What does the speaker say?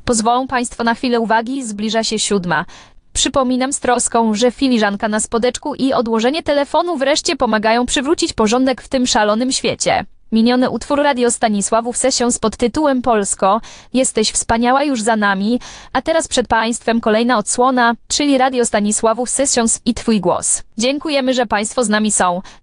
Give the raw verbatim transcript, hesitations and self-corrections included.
Pozwolą Państwo na chwilę uwagi, zbliża się siódma. Przypominam z troską, że filiżanka na spodeczku i odłożenie telefonu wreszcie pomagają przywrócić porządek w tym szalonym świecie. Miniony utwór Radio Stanisławów Sessions pod tytułem Polsko, jesteś wspaniała już za nami, a teraz przed Państwem kolejna odsłona, czyli Radio Stanisławów Sessions i Twój głos. Dziękujemy, że Państwo z nami są.